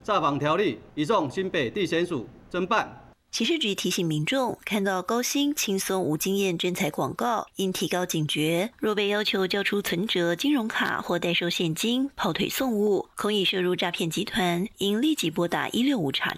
诈访条例移送新北地检署侦办。 刑事局提醒民众，看到高薪、轻松、无经验征才广告，应提高警觉。若被要求交出存折、金融卡或代收现金、跑腿送物，恐已涉入诈骗集团，应立即拨打165查证。